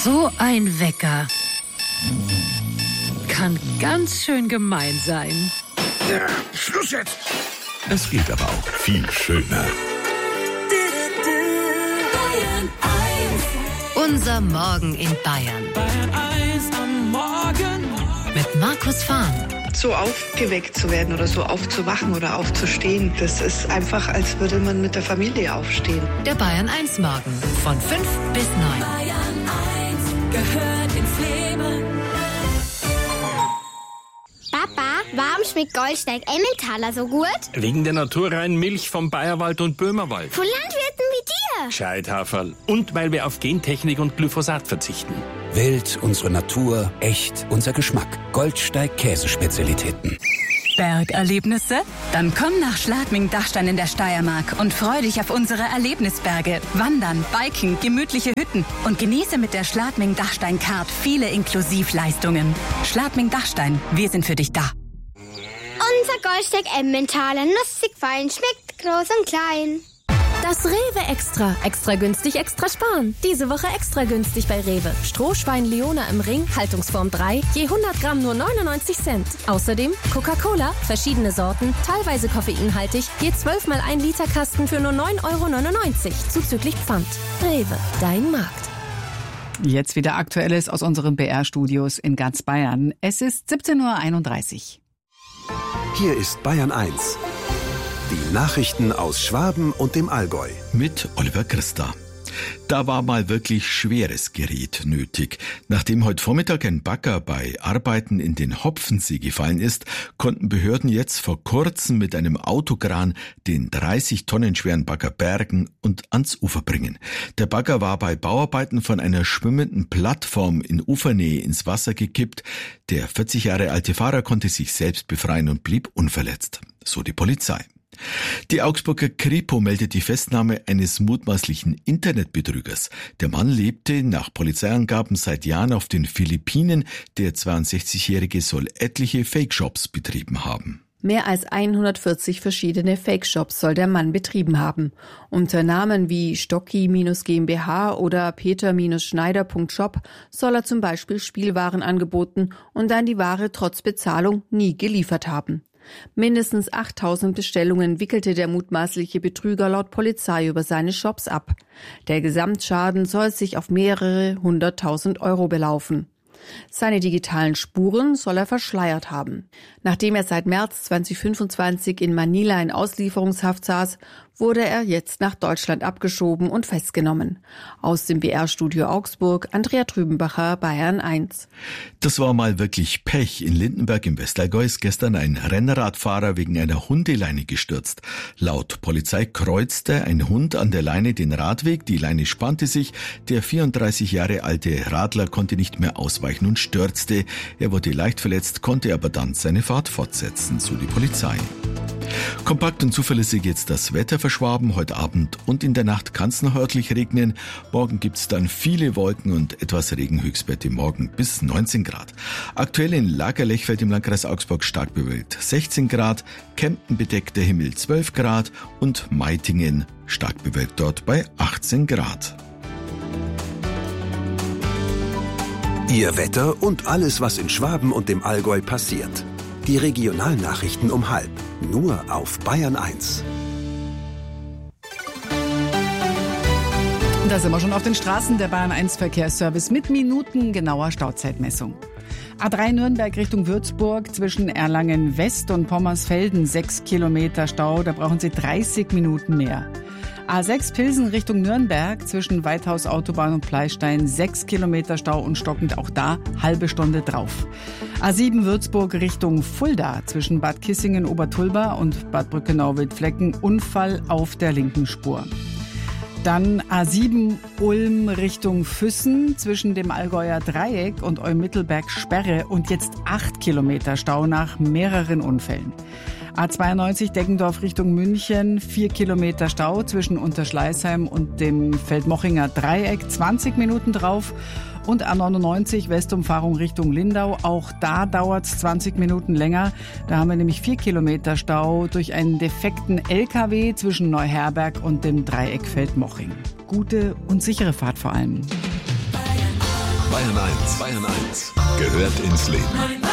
So ein Wecker kann ganz schön gemein sein. Ja, Schluss jetzt! Es geht aber auch viel schöner. Unser Morgen in Bayern. Bayern 1 am Morgen. Mit Markus Fahn. So aufgeweckt zu werden oder so aufzuwachen oder aufzustehen, das ist einfach, als würde man mit der Familie aufstehen. Der Bayern 1 Morgen von 5 bis 9. Bayern 1 gehört ins Leben. Papa, warum schmeckt Goldsteig Emmentaler so gut? Wegen der naturreinen Milch vom Bayerwald und Böhmerwald. Von Landwirten wie dir. Scheithaferl. Und weil wir auf Gentechnik und Glyphosat verzichten. Wild, unsere Natur, echt, unser Geschmack. Goldsteig Käsespezialitäten. Bergerlebnisse? Dann komm nach Schladming-Dachstein in der Steiermark und freu dich auf unsere Erlebnisberge. Wandern, Biken, gemütliche Hütten und genieße mit der Schladming-Dachstein-Card viele Inklusivleistungen. Schladming-Dachstein, wir sind für dich da. Unser Goldsteig Emmentaler, nussig fein, schmeckt groß und klein. Das Rewe Extra. Extra günstig, extra sparen. Diese Woche extra günstig bei Rewe. Strohschwein Leona im Ring, Haltungsform 3, je 100 Gramm nur 99 Cent. Außerdem Coca-Cola, verschiedene Sorten, teilweise koffeinhaltig, je 12 mal 1 Liter Kasten für nur 9,99 €, zuzüglich Pfand. Rewe, dein Markt. Jetzt wieder Aktuelles aus unseren BR-Studios in ganz Bayern. Es ist 17:31 Uhr. Hier ist Bayern 1. Die Nachrichten aus Schwaben und dem Allgäu. Mit Oliver Christa. Da war mal wirklich schweres Gerät nötig. Nachdem heute Vormittag ein Bagger bei Arbeiten in den Hopfensee gefallen ist, konnten Behörden jetzt vor kurzem mit einem Autokran den 30 Tonnen schweren Bagger bergen und ans Ufer bringen. Der Bagger war bei Bauarbeiten von einer schwimmenden Plattform in Ufernähe ins Wasser gekippt. Der 40 Jahre alte Fahrer konnte sich selbst befreien und blieb unverletzt. So die Polizei. Die Augsburger Kripo meldet die Festnahme eines mutmaßlichen Internetbetrügers. Der Mann lebte nach Polizeiangaben seit Jahren auf den Philippinen. Der 62-Jährige soll etliche Fake-Shops betrieben haben. Mehr als 140 verschiedene Fake-Shops soll der Mann betrieben haben. Unter Namen wie Stocki-GmbH oder Peter-Schneider.shop soll er zum Beispiel Spielwaren angeboten und dann die Ware trotz Bezahlung nie geliefert haben. Mindestens 8.000 Bestellungen wickelte der mutmaßliche Betrüger laut Polizei über seine Shops ab. Der Gesamtschaden soll sich auf mehrere 100.000 € belaufen. Seine digitalen Spuren soll er verschleiert haben. Nachdem er seit März 2025 in Manila in Auslieferungshaft saß, wurde er jetzt nach Deutschland abgeschoben und festgenommen. Aus dem BR-Studio Augsburg, Andrea Trübenbacher, Bayern 1. Das war mal wirklich Pech. In Lindenberg im Westallgäu ist gestern ein Rennradfahrer wegen einer Hundeleine gestürzt. Laut Polizei kreuzte ein Hund an der Leine den Radweg, die Leine spannte sich, der 34 Jahre alte Radler konnte nicht mehr ausweichen und stürzte. Er wurde leicht verletzt, konnte aber dann seine Fahrt fortsetzen, so die Polizei. Kompakt und zuverlässig jetzt das Wetter für Schwaben. Heute Abend und in der Nacht kann es noch örtlich regnen. Morgen gibt es dann viele Wolken und etwas Regen, Höchstwerte morgen bis 19 Grad. Aktuell in Lagerlechfeld im Landkreis Augsburg stark bewölkt 16 Grad, Kempten bedeckt der Himmel 12 Grad und Meitingen stark bewölkt dort bei 18 Grad. Ihr Wetter und alles, was in Schwaben und dem Allgäu passiert. Die Regionalnachrichten um 12:30. Nur auf Bayern 1. Da sind wir schon auf den Straßen. Der Bayern 1 Verkehrsservice mit minutengenauer Stauzeitmessung. A3 Nürnberg Richtung Würzburg zwischen Erlangen West und Pommersfelden 6 Kilometer Stau. Da brauchen Sie 30 Minuten mehr. A6 Pilsen Richtung Nürnberg zwischen Weithaus Autobahn und Pleistein 6 Kilometer Stau und stockend auch da halbe Stunde drauf. A7 Würzburg Richtung Fulda zwischen Bad Kissingen Obertulba und Bad Brückenau-Wildflecken Unfall auf der linken Spur. Dann A7 Ulm Richtung Füssen zwischen dem Allgäuer Dreieck und Eumittelberg Sperre und jetzt 8 Kilometer Stau nach mehreren Unfällen. A92 Deggendorf Richtung München, 4 Kilometer Stau zwischen Unterschleißheim und dem Feldmochinger Dreieck, 20 Minuten drauf. Und A99 Westumfahrung Richtung Lindau, auch da dauert es 20 Minuten länger. Da haben wir nämlich 4 Kilometer Stau durch einen defekten LKW zwischen Neuherberg und dem Dreieck Feldmoching. Gute und sichere Fahrt vor allem. Bayern 1 gehört ins Leben.